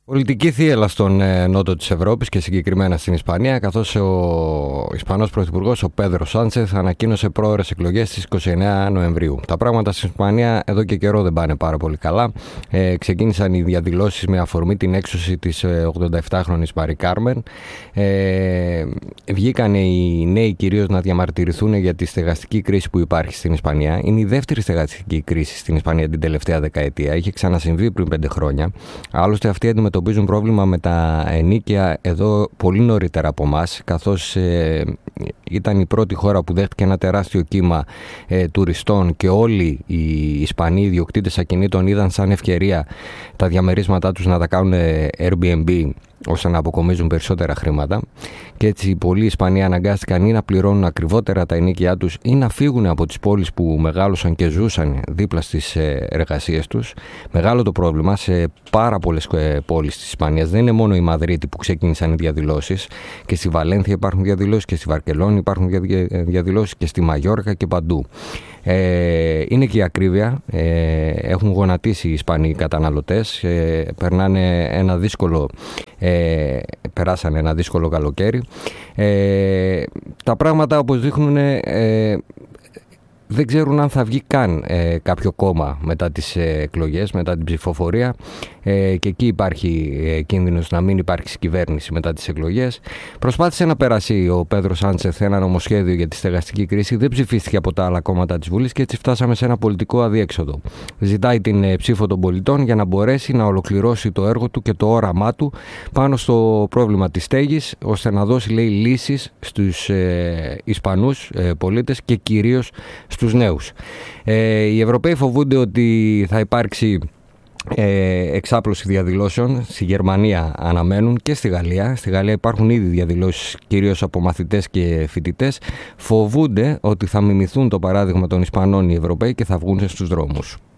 Πολιτική θύελλα στον νότο της Ευρώπης και συγκεκριμένα στην Ισπανία, καθώς ο Ισπανός Πρωθυπουργός, ο Πέδρο Σάντσεθ, ανακοίνωσε πρόωρες εκλογές στις 29 Νοεμβρίου. Τα πράγματα στην Ισπανία εδώ και καιρό δεν πάνε πάρα πολύ καλά. Ξεκίνησαν οι διαδηλώσεις με αφορμή την έξωση της 87χρονης Μαρί Κάρμεν. Βγήκαν οι νέοι κυρίως να διαμαρτυρηθούν για τη στεγαστική κρίση που υπάρχει στην Ισπανία. Είναι η δεύτερη στεγαστική κρίση στην Ισπανία την τελευταία δεκαετία. Είχε ξανασυμβεί πριν 5 χρόνια. Άλλωστε, αυτοί αντιμετωπίζουν πρόβλημα με τα ενοίκια εδώ πολύ νωρίτερα από εμάς, καθώς ήταν η πρώτη χώρα που δέχτηκε ένα τεράστιο κύμα τουριστών και όλοι οι Ισπανοί ιδιοκτήτες ακινήτων είδαν σαν ευκαιρία τα διαμερίσματά τους να τα κάνουν Airbnb, ώστε να αποκομίζουν περισσότερα χρήματα, και έτσι πολλοί Ισπανοί αναγκάστηκαν ή να πληρώνουν ακριβότερα τα ενοίκια τους ή να φύγουν από τις πόλεις που μεγάλωσαν και ζούσαν δίπλα στις εργασίες τους. Μεγάλο το πρόβλημα σε πάρα πολλές πόλεις της Ισπανίας. Δεν είναι μόνο η Μαδρίτη που ξεκίνησαν οι διαδηλώσεις, και στη Βαλένθια υπάρχουν διαδηλώσεις και στη Βαρκελόνη υπάρχουν διαδηλώσεις και στη Μαγιόρκα και παντού. Είναι και η ακρίβεια. Έχουν γονατίσει οι Ισπανοί καταναλωτές, περάσανε ένα δύσκολο καλοκαίρι. Τα πράγματα, όπως δείχνουν, δεν ξέρουν αν θα βγει καν κάποιο κόμμα μετά τις εκλογές, μετά την ψηφοφορία, και εκεί υπάρχει κίνδυνος να μην υπάρξει κυβέρνηση μετά τις εκλογές. Προσπάθησε να περάσει ο Πέδρο Σάντσεθ ένα νομοσχέδιο για τη στεγαστική κρίση, δεν ψηφίστηκε από τα άλλα κόμματα της Βουλής και έτσι φτάσαμε σε ένα πολιτικό αδιέξοδο. Ζητάει την ψήφο των πολιτών για να μπορέσει να ολοκληρώσει το έργο του και το όραμά του πάνω στο πρόβλημα της στέγης, ώστε να δώσει, λέει, λύσεις στους Ισπανούς πολίτες και κυρίως στους νέους. Οι Ευρωπαίοι φοβούνται ότι θα υπάρξει εξάπλωση διαδηλώσεων. Στη Γερμανία αναμένουν και στη Γαλλία. Στη Γαλλία υπάρχουν ήδη διαδηλώσεις, κυρίως από μαθητές και φοιτητές. Φοβούνται ότι θα μιμηθούν το παράδειγμα των Ισπανών οι Ευρωπαίοι και θα βγουν στους δρόμους.